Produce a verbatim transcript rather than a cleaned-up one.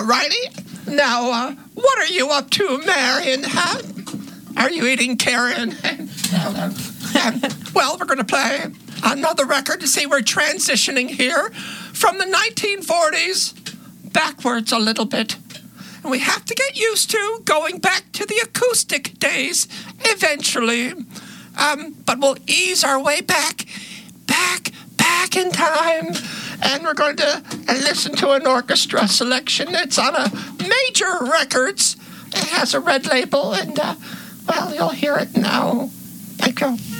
All righty. Now, uh, what are you up to, Marion? Huh? Are you eating carrion? Well, we're going to play another record. To see, we're transitioning here from the nineteen forties backwards a little bit. And we have to get used to going back to the acoustic days eventually. Um, but we'll ease our way back, back, back in time. And we're going to listen to an orchestra selection. It's on a Major Records. It has a red label, and, uh, well, you'll hear it now. Thank you.